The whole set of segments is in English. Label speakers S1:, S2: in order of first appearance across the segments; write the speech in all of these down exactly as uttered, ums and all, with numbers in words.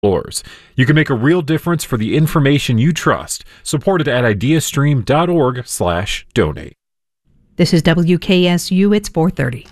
S1: Floors. You can make a real difference for the information you trust. Support it at ideastream.org slash donate.
S2: This is W K S U. It's four thirty.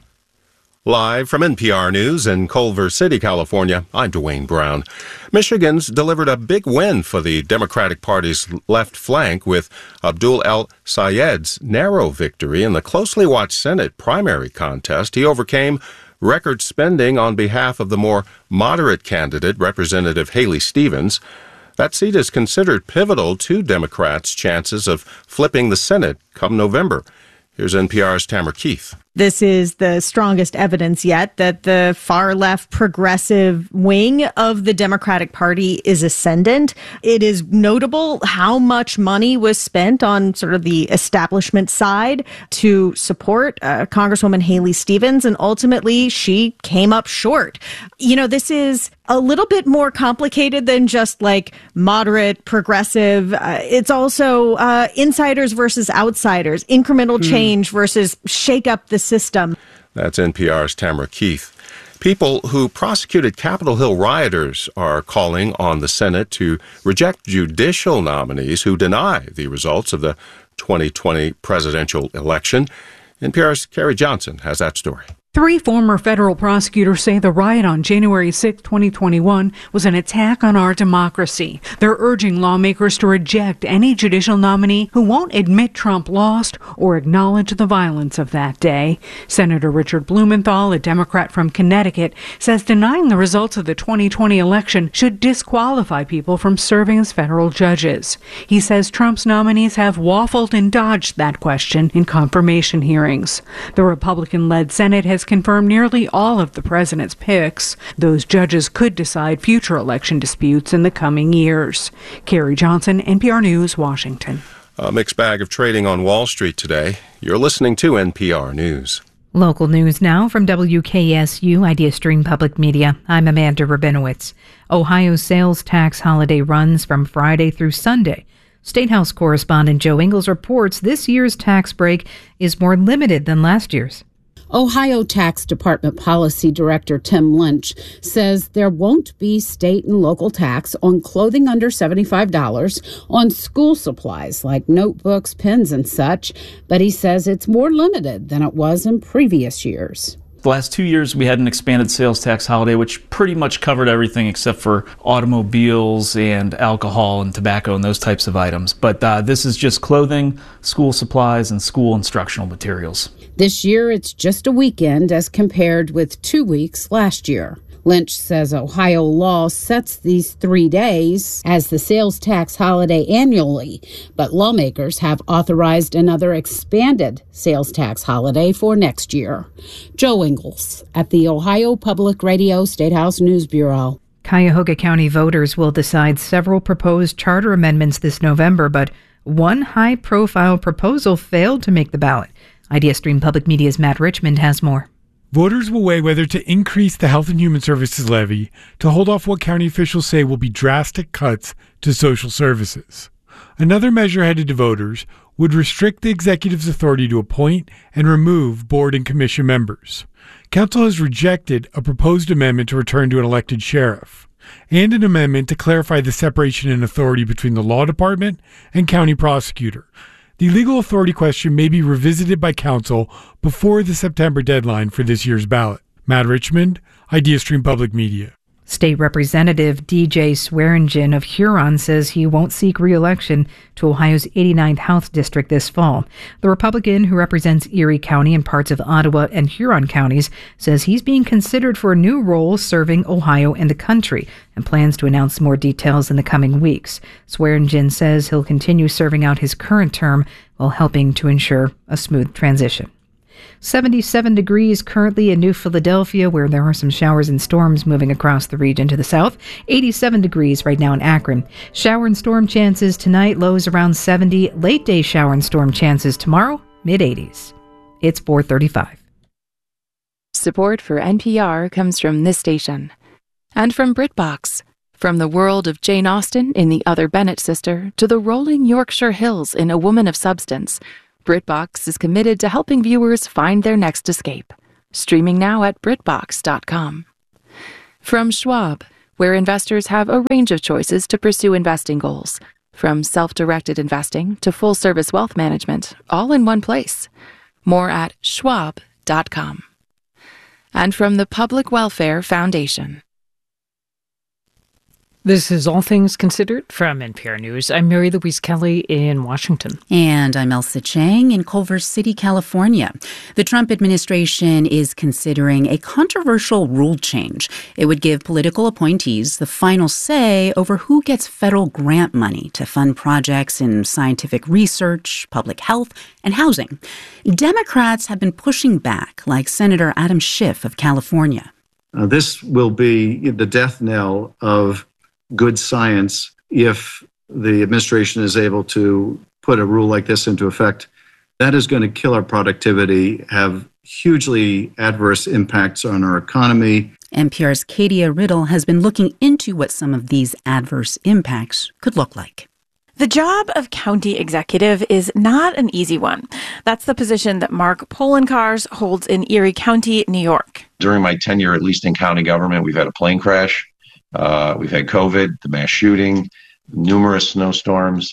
S3: Live from N P R News in Culver City, California, I'm Dwayne Brown. Michigan's delivered a big win for the Democratic Party's left flank with Abdul El-Sayed's narrow victory in the closely watched Senate primary contest. He overcame record spending on behalf of the more moderate candidate, Representative Haley Stevens. That seat is considered pivotal to Democrats' chances of flipping the Senate come November. Here's N P R's Tamara Keith.
S4: This is the strongest evidence yet that the far-left progressive wing of the Democratic Party is ascendant. It is notable how much money was spent on sort of the establishment side to support uh, Congresswoman Haley Stevens, and ultimately she came up short. You know, this is a little bit more complicated than just like moderate, progressive. Uh, it's also uh, insiders versus outsiders, incremental change versus shake up the system.
S3: That's N P R's Tamara Keith. People who prosecuted Capitol Hill rioters are calling on the Senate to reject judicial nominees who deny the results of the twenty twenty presidential election. N P R's Carrie Johnson has that story.
S5: Three former federal prosecutors say the riot on January sixth, twenty twenty-one was an attack on our democracy. They're urging lawmakers to reject any judicial nominee who won't admit Trump lost or acknowledge the violence of that day. Senator Richard Blumenthal, a Democrat from Connecticut, says denying the results of the twenty twenty election should disqualify people from serving as federal judges. He says Trump's nominees have waffled and dodged that question in confirmation hearings. The Republican-led Senate has confirmed nearly all of the president's picks. Those judges could decide future election disputes in the coming years. Carrie Johnson, N P R News, Washington.
S3: A mixed bag of trading on Wall Street today. You're listening to N P R News.
S2: Local news now from W K S U, IdeaStream Public Media. I'm Amanda Rabinowitz. Ohio's sales tax holiday runs from Friday through Sunday. State House correspondent Joe Ingles reports this year's tax break is more limited than last year's.
S6: Ohio Tax Department Policy Director Tim Lynch says there won't be state and local tax on clothing under seventy-five dollars, on school supplies like notebooks, pens, and such, but he says it's more limited than it was in previous years.
S7: The last two years, we had an expanded sales tax holiday, which pretty much covered everything except for automobiles and alcohol and tobacco and those types of items. But uh, this is just clothing, school supplies, and school instructional materials.
S6: This year, it's just a weekend as compared with two weeks last year. Lynch says Ohio law sets these three days as the sales tax holiday annually, but lawmakers have authorized another expanded sales tax holiday for next year. Joe Ingles at the Ohio Public Radio Statehouse News Bureau.
S2: Cuyahoga County voters will decide several proposed charter amendments this November, but one high-profile proposal failed to make the ballot. IdeaStream Public Media's Matt Richmond has more.
S8: Voters will weigh whether to increase the Health and Human Services levy to hold off what county officials say will be drastic cuts to social services. Another measure headed to voters would restrict the executive's authority to appoint and remove board and commission members. Council has rejected a proposed amendment to return to an elected sheriff and an amendment to clarify the separation in authority between the law department and county prosecutor. The legal authority question may be revisited by council before the September deadline for this year's ballot. Matt Richmond, IdeaStream Public Media.
S2: State Representative D J Swearingen of Huron says he won't seek re-election to Ohio's eighty-ninth House District this fall. The Republican who represents Erie County and parts of Ottawa and Huron counties says he's being considered for a new role serving Ohio and the country and plans to announce more details in the coming weeks. Swearingen says he'll continue serving out his current term while helping to ensure a smooth transition. seventy-seven degrees currently in New Philadelphia, where there are some showers and storms moving across the region to the south. eighty-seven degrees right now in Akron. Shower and storm chances tonight, lows around seventy. Late day shower and storm chances tomorrow, mid eighties. It's four thirty-five.
S9: Support for N P R comes from this station. And from BritBox. From the world of Jane Austen in The Other Bennett Sister to the rolling Yorkshire Hills in A Woman of Substance, BritBox is committed to helping viewers find their next escape. Streaming now at Brit Box dot com. From Schwab, where investors have a range of choices to pursue investing goals, from self-directed investing to full-service wealth management, all in one place. More at schwab dot com. And from the Public Welfare Foundation.
S2: This is All Things Considered from N P R News. I'm Mary Louise Kelly in Washington.
S10: And I'm Elsa Chang in Culver City, California. The Trump administration is considering a controversial rule change. It would give political appointees the final say over who gets federal grant money to fund projects in scientific research, public health, and housing. Democrats have been pushing back, like Senator Adam Schiff of California.
S11: Uh, this will be the death knell of good science if the administration is able to put a rule like this into effect. That is going to kill our productivity, have hugely adverse impacts on our economy.
S10: N P R's Katia Riddle has been looking into what some of these adverse impacts could look like.
S12: The job of county executive is not an easy one. That's the position that Mark Poloncarz holds in Erie County, New York.
S13: During my tenure, at least in county government, we've had a plane crash. Uh, we've had COVID, the mass shooting, numerous snowstorms.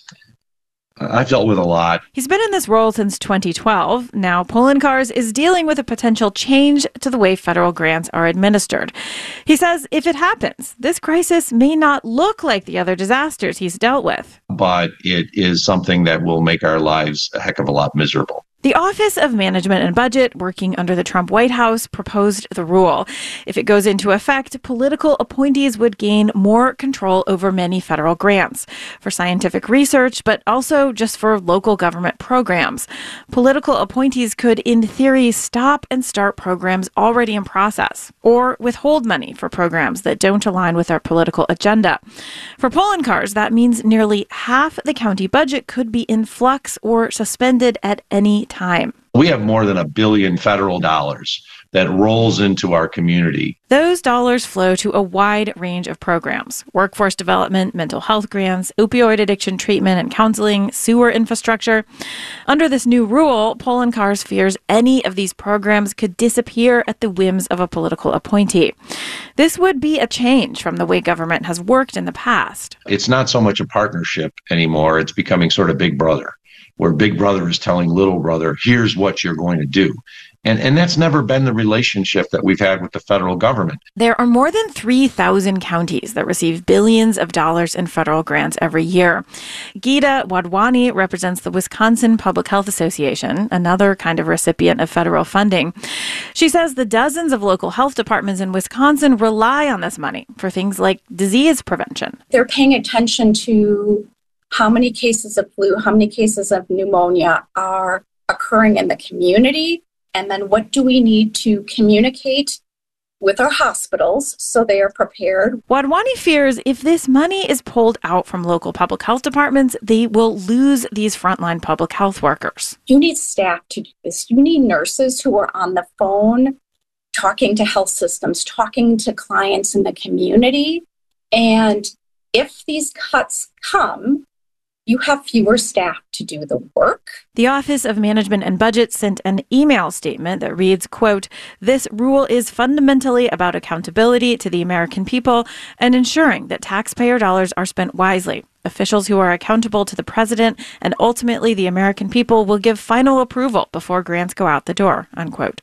S13: I've dealt with a lot.
S12: He's been in this role since twenty twelve. Now, Poloncarz is dealing with a potential change to the way federal grants are administered. He says if it happens, this crisis may not look like the other disasters he's dealt with.
S13: But it is something that will make our lives a heck of a lot miserable.
S12: The Office of Management and Budget, working under the Trump White House, proposed the rule. If it goes into effect, political appointees would gain more control over many federal grants for scientific research, but also just for local government programs. Political appointees could, in theory, stop and start programs already in process, or withhold money for programs that don't align with our political agenda. For Poloncarz, that means nearly half the county budget could be in flux or suspended at any time. time.
S13: We have more than a billion federal dollars that rolls into our community.
S12: Those dollars flow to a wide range of programs: workforce development, mental health grants, opioid addiction treatment and counseling, sewer infrastructure. Under this new rule, Poloncarz fears any of these programs could disappear at the whims of a political appointee. This would be a change from the way government has worked in the past.
S13: It's not so much a partnership anymore. It's becoming sort of Big Brother, where Big Brother is telling Little Brother, here's what you're going to do. And and that's never been the relationship that we've had with the federal government.
S12: There are more than three thousand counties that receive billions of dollars in federal grants every year. Gita Wadhwani represents the Wisconsin Public Health Association, another kind of recipient of federal funding. She says the dozens of local health departments in Wisconsin rely on this money for things like disease prevention.
S14: They're paying attention to how many cases of flu, how many cases of pneumonia are occurring in the community, and then what do we need to communicate with our hospitals so they are prepared.
S12: Wadhwani fears if this money is pulled out from local public health departments, they will lose these frontline public health workers.
S14: You need staff to do this. You need nurses who are on the phone, talking to health systems, talking to clients in the community. And if these cuts come, you have fewer staff to do the work.
S12: The Office of Management and Budget sent an email statement that reads, quote, "This rule is fundamentally about accountability to the American people and ensuring that taxpayer dollars are spent wisely. Officials who are accountable to the president and ultimately the American people will give final approval before grants go out the door," unquote.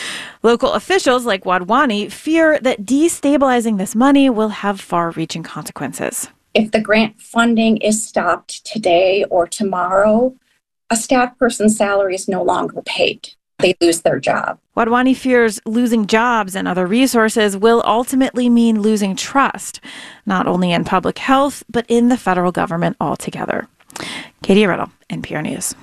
S12: Local officials like Wadhwani fear that destabilizing this money will have far-reaching consequences.
S14: If the grant funding is stopped today or tomorrow, a staff person's salary is no longer paid. They lose their job.
S12: Wadhwani fears losing jobs and other resources will ultimately mean losing trust, not only in public health, but in the federal government altogether. Katie Riddle, N P R News.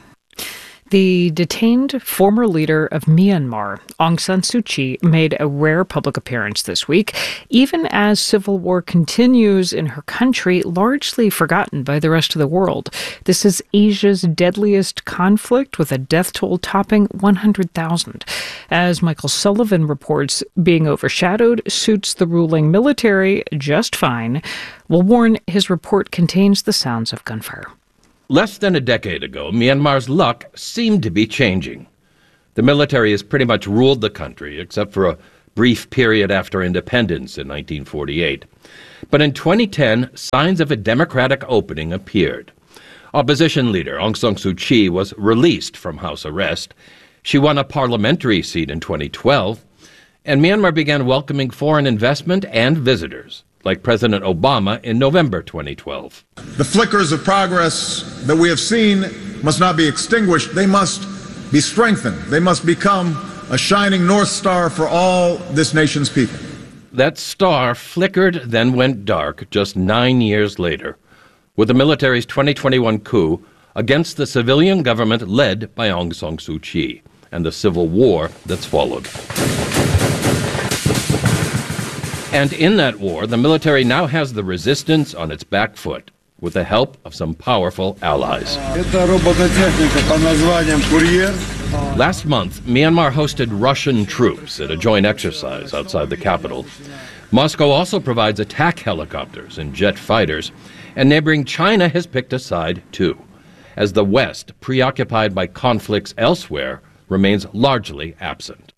S2: The detained former leader of Myanmar, Aung San Suu Kyi, made a rare public appearance this week, even as civil war continues in her country, largely forgotten by the rest of the world. This is Asia's deadliest conflict, with a death toll topping one hundred thousand. As Michael Sullivan reports, being overshadowed suits the ruling military just fine. We'll warn his report contains the sounds of gunfire.
S15: Less than a decade ago, Myanmar's luck seemed to be changing. The military has pretty much ruled the country, except for a brief period after independence in nineteen forty-eight. But in twenty ten, signs of a democratic opening appeared. Opposition leader Aung San Suu Kyi was released from house arrest. She won a parliamentary seat in twenty twelve, and Myanmar began welcoming foreign investment and visitors, like President Obama in November twenty twelve.
S16: The flickers of progress that we have seen must not be extinguished. They must be strengthened. They must become a shining North Star for all this nation's people.
S15: That star flickered, then went dark just nine years later, with the military's twenty twenty-one coup against the civilian government led by Aung San Suu Kyi and the civil war that's followed. And in that war, the military now has the resistance on its back foot, with the help of some powerful allies. Last month, Myanmar hosted Russian troops at a joint exercise outside the capital. Moscow also provides attack helicopters and jet fighters, and neighboring China has picked a side too, as the West, preoccupied by conflicts elsewhere, remains largely absent.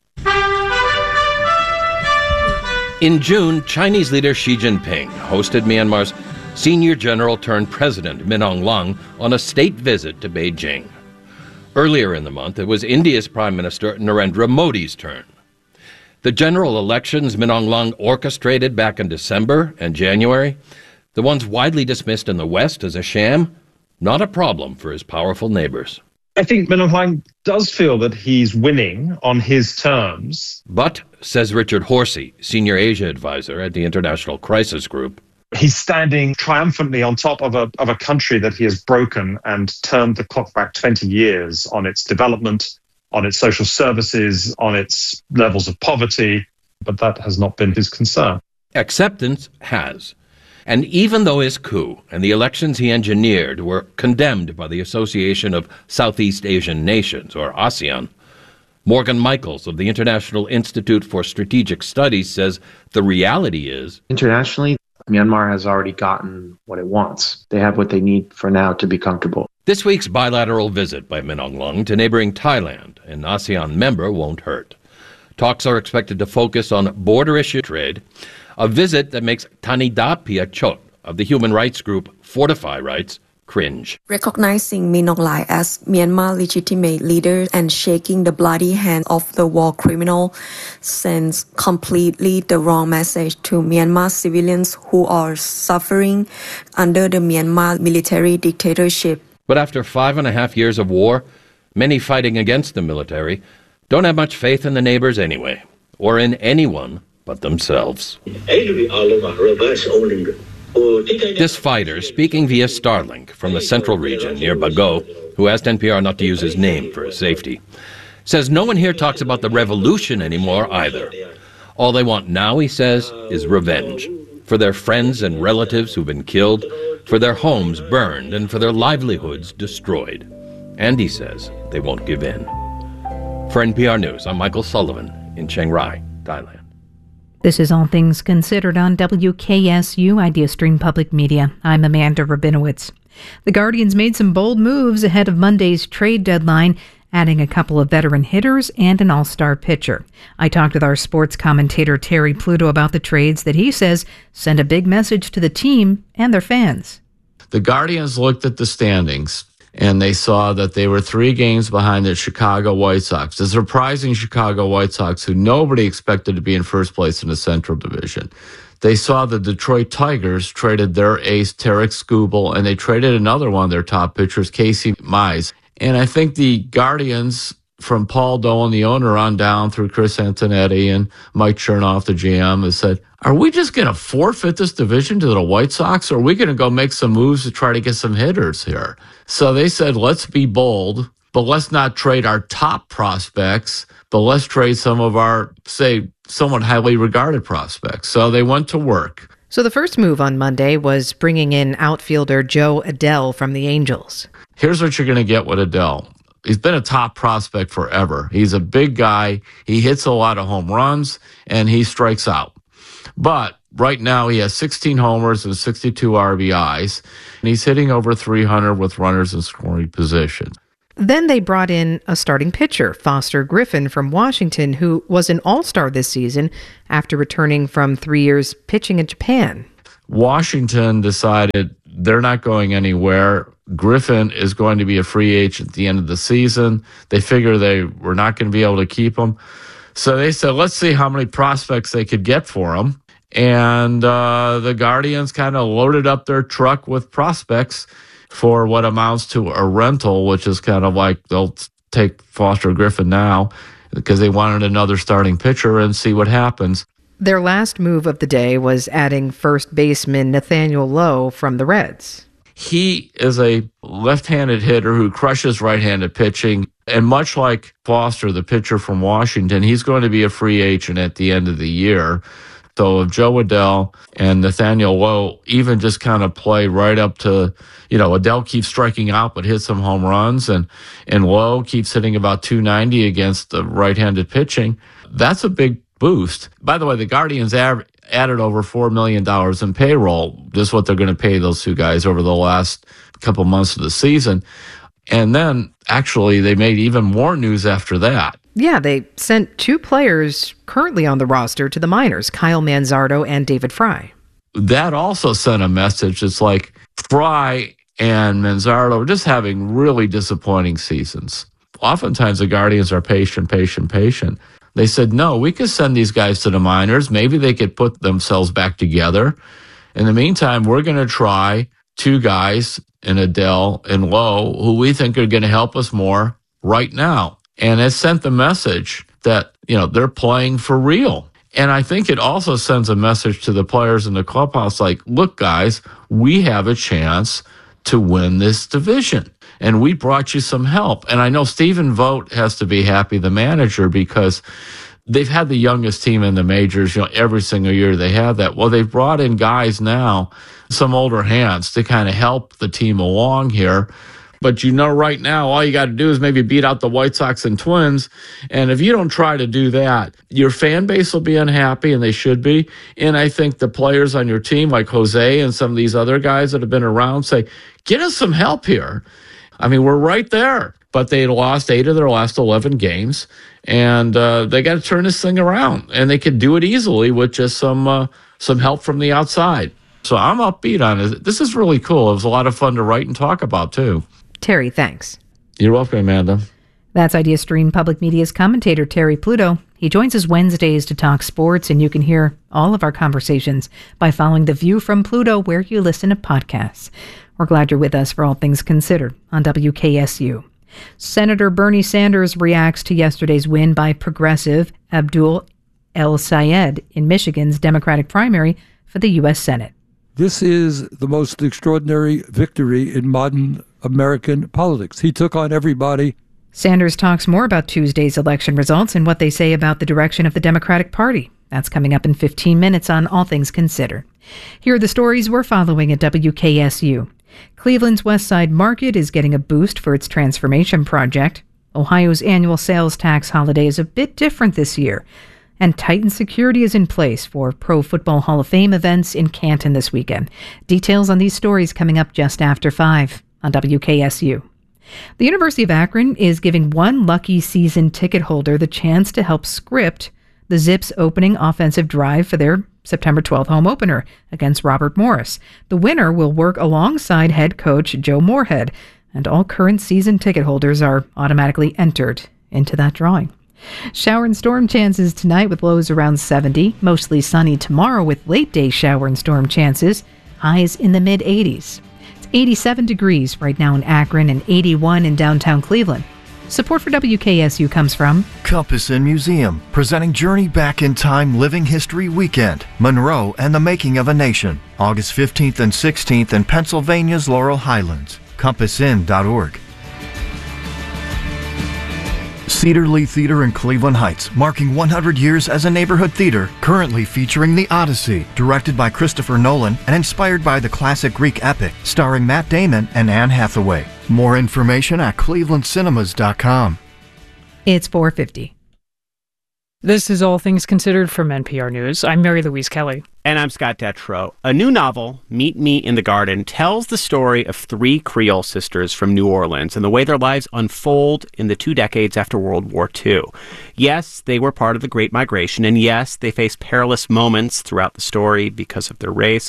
S15: In June, Chinese leader Xi Jinping hosted Myanmar's senior general turned president Min Aung Hlaing on a state visit to Beijing. Earlier in the month, it was India's Prime Minister Narendra Modi's turn. The general elections Min Aung Hlaing orchestrated back in December and January, the ones widely dismissed in the West as a sham, not a problem for his powerful neighbors.
S17: I think Min Aung Hlaing does feel that he's winning on his terms.
S15: But, says Richard Horsey, senior Asia advisor at the International Crisis Group,
S17: he's standing triumphantly on top of a, of a country that he has broken and turned the clock back twenty years on its development, on its social services, on its levels of poverty. But that has not been his concern.
S15: Acceptance has. And even though his coup and the elections he engineered were condemned by the Association of Southeast Asian Nations, or ASEAN, Morgan Michaels of the International Institute for Strategic Studies says the reality is,
S18: internationally, Myanmar has already gotten what it wants. They have what they need for now to be comfortable.
S15: This week's bilateral visit by Min Aung Hlaing to neighboring Thailand, an ASEAN member, won't hurt. Talks are expected to focus on border issue trade, a visit that makes Thanida Piachot of the human rights group Fortify Rights cringe.
S19: Recognizing Min Aung Hlaing as Myanmar's legitimate leader and shaking the bloody hand of the war criminal sends completely the wrong message to Myanmar civilians who are suffering under the Myanmar military dictatorship.
S15: But after five and a half years of war, many fighting against the military don't have much faith in the neighbors anyway, or in anyone but themselves. This fighter, speaking via Starlink from the central region near Bago, who asked N P R not to use his name for his safety, says no one here talks about the revolution anymore either. All they want now, he says, is revenge for their friends and relatives who've been killed, for their homes burned, and for their livelihoods destroyed. And he says they won't give in. For N P R News, I'm Michael Sullivan in Chiang Rai, Thailand.
S2: This is All Things Considered on W K S U IdeaStream Public Media. I'm Amanda Rabinowitz. The Guardians made some bold moves ahead of Monday's trade deadline, adding a couple of veteran hitters and an all-star pitcher. I talked with our sports commentator Terry Pluto about the trades that he says send a big message to the team and their fans.
S20: The Guardians looked at the standings, and they saw that they were three games behind the Chicago White Sox, the surprising Chicago White Sox, who nobody expected to be in first place in the Central Division. They saw the Detroit Tigers traded their ace, Tarek Skubal, and they traded another one of their top pitchers, Casey Mize. And I think the Guardians, from Paul Dolan, the owner, on down through Chris Antonetti and Mike Chernoff, the G M, has said, are we just going to forfeit this division to the White Sox, or are we going to go make some moves to try to get some hitters here? So they said, let's be bold, but let's not trade our top prospects, but let's trade some of our, say, somewhat highly regarded prospects. So they went to work.
S21: So the first move on Monday was bringing in outfielder Joe Adell from the Angels.
S20: Here's what you're going to get with Adell. He's been a top prospect forever. He's a big guy. He hits a lot of home runs, and he strikes out. But right now he has sixteen homers and sixty-two R B Is, and he's hitting over three hundred with runners in scoring position.
S21: Then they brought in a starting pitcher, Foster Griffin from Washington, who was an all-star this season after returning from three years pitching in Japan.
S20: Washington decided they're not going anywhere. Griffin is going to be a free agent at the end of the season. They figure they were not going to be able to keep him. So they said, let's see how many prospects they could get for him. And uh, the Guardians kind of loaded up their truck with prospects for what amounts to a rental, which is kind of like they'll take Foster Griffin now because they wanted another starting pitcher and see what happens.
S21: Their last move of the day was adding first baseman Nathaniel Lowe from the Reds.
S20: He is a left-handed hitter who crushes right-handed pitching. And much like Foster, the pitcher from Washington, he's going to be a free agent at the end of the year. So if Joe Adell and Nathaniel Lowe even just kind of play right up to, you know, Adell keeps striking out but hits some home runs, and, and Lowe keeps hitting about two ninety against the right-handed pitching, that's a big boost. By the way, the Guardians av- added over four million dollars in payroll, just what they're going to pay those two guys over the last couple months of the season. And then, actually, they made even more news after that.
S21: Yeah, they sent two players currently on the roster to the minors, Kyle Manzardo and David Fry.
S20: That also sent a message. It's like Fry and Manzardo are just having really disappointing seasons. Oftentimes, the Guardians are patient, patient, patient. They said, no, we could send these guys to the minors. Maybe they could put themselves back together. In the meantime, we're going to try two guys in Adell and Lowe who we think are going to help us more right now. And it sent the message that, you know, they're playing for real. And I think it also sends a message to the players in the clubhouse like, look, guys, we have a chance to win this division. And we brought you some help. And I know Stephen Vogt has to be happy, the manager, because they've had the youngest team in the majors, you know, every single year they have that. Well, they've brought in guys now, some older hands, to kind of help the team along here. But you know, right now, all you got to do is maybe beat out the White Sox and Twins. And if you don't try to do that, your fan base will be unhappy, and they should be. And I think the players on your team, like Jose and some of these other guys that have been around, say, get us some help here. I mean, we're right there. But they lost eight of their last eleven games, and uh, they got to turn this thing around. And they could do it easily with just some uh, some help from the outside. So I'm upbeat on it. This is really cool. It was a lot of fun to write and talk about, too.
S21: Terry, thanks.
S20: You're welcome, Amanda.
S2: That's IdeaStream Public Media's commentator, Terry Pluto. He joins us Wednesdays to talk sports, and you can hear all of our conversations by following The View from Pluto where you listen to podcasts. We're glad you're with us for All Things Considered on W K S U. Senator Bernie Sanders reacts to yesterday's win by progressive Abdul El-Sayed in Michigan's Democratic primary for the U S Senate.
S1: This is the most extraordinary victory in modern American politics. He took on everybody.
S2: Sanders talks more about Tuesday's election results and what they say about the direction of the Democratic Party. That's coming up in fifteen minutes on All Things Considered. Here are the stories we're following at W K S U. Cleveland's West Side Market is getting a boost for its transformation project. Ohio's annual sales tax holiday is a bit different this year. And tightened security is in place for Pro Football Hall of Fame events in Canton this weekend. Details on these stories coming up just after five on W K S U. The University of Akron is giving one lucky season ticket holder the chance to help script the Zips opening offensive drive for their September twelfth home opener against Robert Morris. The winner will work alongside head coach Joe Moorhead, and all current season ticket holders are automatically entered into that drawing. Shower and storm chances tonight with lows around seventy. Mostly sunny tomorrow with late day shower and storm chances. Highs in the mid eighties. It's eighty-seven degrees right now in Akron and eighty-one in downtown Cleveland. Support for W K S U comes from
S22: Compass Inn Museum, presenting Journey Back in Time Living History Weekend, Monroe and the Making of a Nation, August fifteenth and sixteenth in Pennsylvania's Laurel Highlands. compass inn dot org. Cedar Lee Theater in Cleveland Heights, marking one hundred years as a neighborhood theater, currently featuring The Odyssey, directed by Christopher Nolan and inspired by the classic Greek epic, starring Matt Damon and Anne Hathaway. More information at cleveland cinemas dot com.
S2: It's four fifty.
S23: This is All Things Considered from N P R News. I'm Mary Louise Kelly.
S24: And I'm Scott Detrow. A new novel, Meet Me in the Garden, tells the story of three Creole sisters from New Orleans and the way their lives unfold in the two decades after World War Two. Yes, they were part of the Great Migration, and yes, they face perilous moments throughout the story because of their race.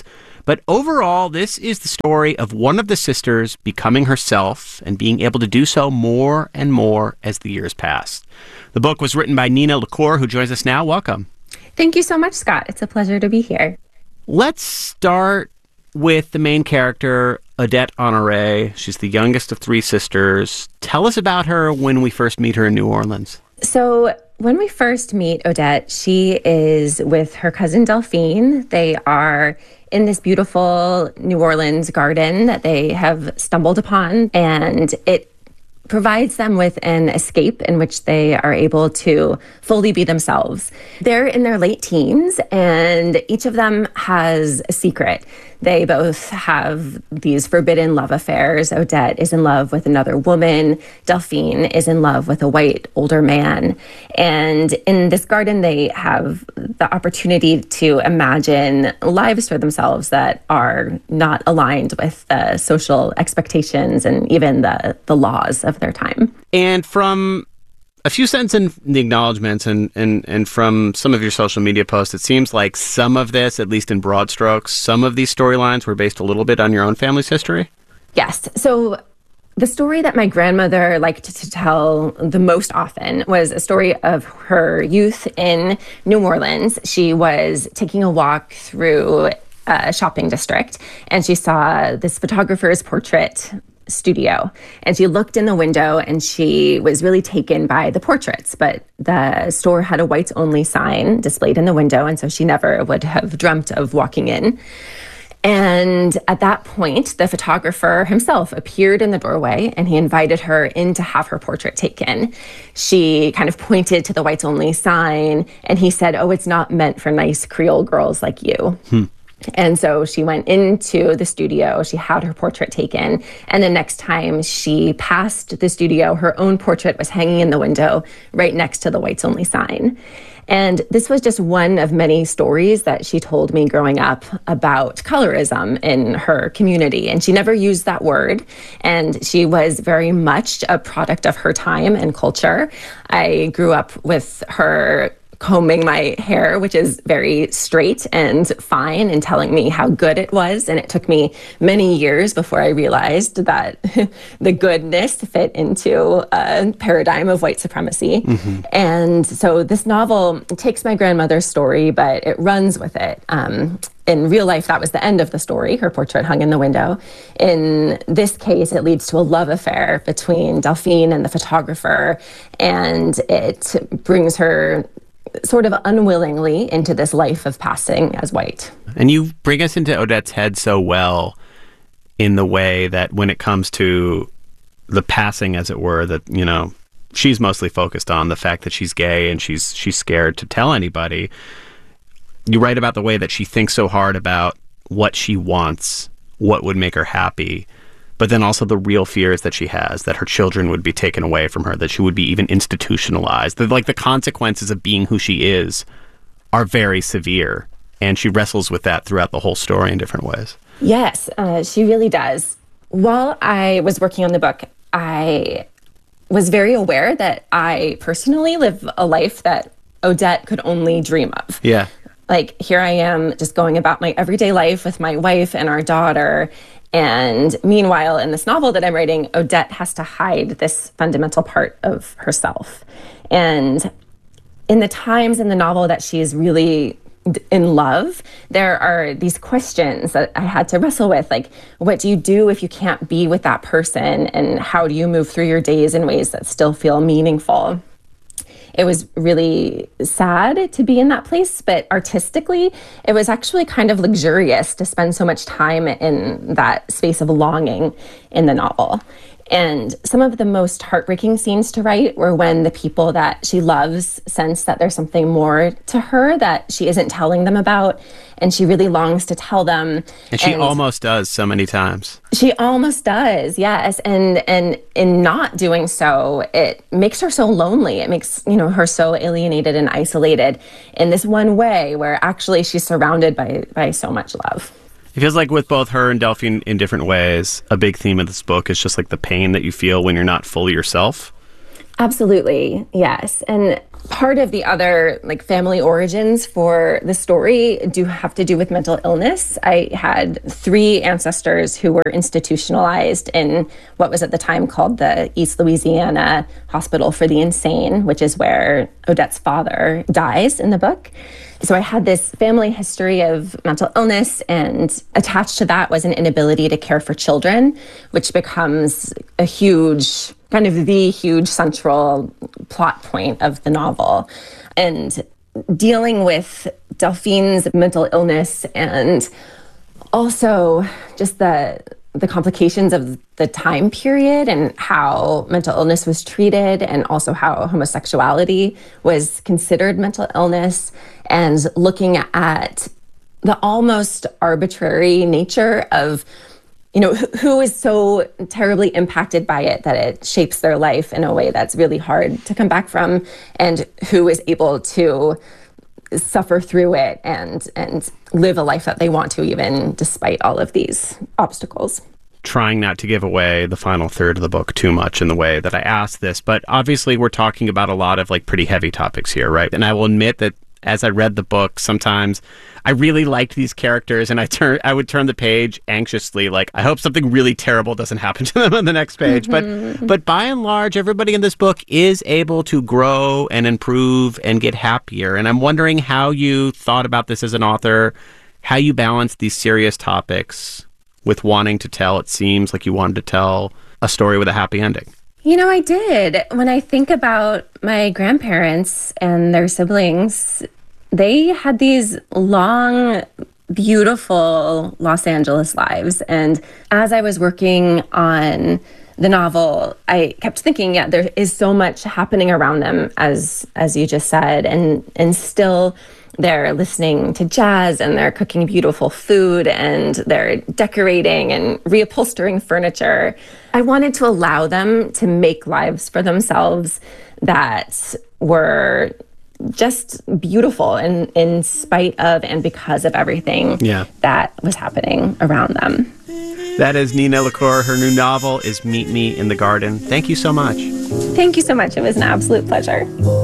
S24: But overall, this is the story of one of the sisters becoming herself and being able to do so more and more as the years pass. The book was written by Nina LaCour, who joins us now. Welcome.
S3: Thank you so much, Scott. It's a pleasure to be here.
S24: Let's start with the main character, Odette Honore. She's the youngest of three sisters. Tell us about her when we first meet her in New Orleans.
S3: So when we first meet Odette, she is with her cousin Delphine. They are in this beautiful New Orleans garden that they have stumbled upon, and it provides them with an escape in which they are able to fully be themselves. They're in their late teens, and each of them has a secret. They both have these forbidden love affairs. Odette is in love with another woman. Delphine is in love with a white older man. And in this garden, they have the opportunity to imagine lives for themselves that are not aligned with the social expectations and even the, the laws of their time.
S24: And from a few sentences in the acknowledgments and, and, and from some of your social media posts, it seems like some of this, at least in broad strokes, some of these storylines were based a little bit on your own family's history?
S3: Yes. So the story that my grandmother liked to tell the most often was a story of her youth in New Orleans. She was taking a walk through a shopping district, and she saw this photographer's portrait studio, and she looked in the window and she was really taken by the portraits, but the store had a whites only sign displayed in the window, and so she never would have dreamt of walking in. And at that point, the photographer himself appeared in the doorway, and he invited her in to have her portrait taken. She kind of pointed to the whites only sign, and he said, "Oh, it's not meant for nice Creole girls like you." Hmm. And so she went into the studio, she had her portrait taken, and the next time she passed the studio, her own portrait was hanging in the window right next to the whites only sign. And this was just one of many stories that she told me growing up about colorism in her community. And she never used that word. And she was very much a product of her time and culture. I grew up with her combing my hair, which is very straight and fine, and telling me how good it was. And it took me many years before I realized that the goodness fit into a paradigm of white supremacy. Mm-hmm. And so this novel takes my grandmother's story, but it runs with it. Um, in real life, that was the end of the story. Her portrait hung in the window. In this case, it leads to a love affair between Delphine and the photographer, and it brings her sort of unwillingly into this life of passing as white.
S24: And you bring us into Odette's head so well in the way that when it comes to the passing, as it were, that, you know, she's mostly focused on the fact that she's gay and she's she's scared to tell anybody. You write about the way that she thinks so hard about what she wants, what would make her happy, but then also the real fears that she has, that her children would be taken away from her, that she would be even institutionalized, that like the consequences of being who she is are very severe. And she wrestles with that throughout the whole story in different ways.
S3: Yes, uh, she really does. While I was working on the book, I was very aware that I personally live a life that Odette could only dream of.
S24: Yeah.
S3: Like, here I am just going about my everyday life with my wife and our daughter. And meanwhile, in this novel that I'm writing, Odette has to hide this fundamental part of herself. And in the times in the novel that she's really in love, there are these questions that I had to wrestle with, like, what do you do if you can't be with that person? And how do you move through your days in ways that still feel meaningful? It was really sad to be in that place, but artistically, it was actually kind of luxurious to spend so much time in that space of longing in the novel. And some of the most heartbreaking scenes to write were when the people that she loves sense that there's something more to her that she isn't telling them about, and she really longs to tell them.
S24: And she and almost does so many times.
S3: She almost does, yes. And and in not doing so, it makes her so lonely. It makes, you know, her so alienated and isolated in this one way where actually she's surrounded by by so much love.
S24: It feels like with both her and Delphine in different ways, a big theme of this book is just like the pain that you feel when you're not fully yourself.
S3: Absolutely, yes. And part of the other like family origins for the story do have to do with mental illness. I had three ancestors who were institutionalized in what was at the time called the East Louisiana Hospital for the Insane, which is where Odette's father dies in the book. So I had this family history of mental illness, and attached to that was an inability to care for children, which becomes a huge, kind of the huge central plot point of the novel. And dealing with Delphine's mental illness and also just the the complications of the time period and how mental illness was treated, and also how homosexuality was considered mental illness, and looking at the almost arbitrary nature of, you know, who, who is so terribly impacted by it that it shapes their life in a way that's really hard to come back from, and who is able to suffer through it and and live a life that they want to, even despite all of these obstacles.
S24: Trying not to give away the final third of the book too much in the way that I asked this, but obviously we're talking about a lot of like pretty heavy topics here, right? And I will admit that as I read the book, sometimes I really liked these characters, and I turn I would turn the page anxiously, like I hope something really terrible doesn't happen to them on the next page.
S3: Mm-hmm.
S24: But but by and large, everybody in this book is able to grow and improve and get happier. And I'm wondering how you thought about this as an author, how you balance these serious topics with wanting to tell, it seems like you wanted to tell a story with a happy ending.
S3: You know, I did. When I think about my grandparents and their siblings, they had these long, beautiful Los Angeles lives. And as I was working on the novel, I kept thinking, yeah, there is so much happening around them, as as you just said, and and still they're listening to jazz, and they're cooking beautiful food, and they're decorating and reupholstering furniture. I wanted to allow them to make lives for themselves that were just beautiful in, in spite of and because of everything
S24: yeah.
S3: that was happening around them.
S24: That is Nina LaCour. Her new novel is Meet Me in the Garden. Thank you so much.
S3: Thank you so much. It was an absolute pleasure.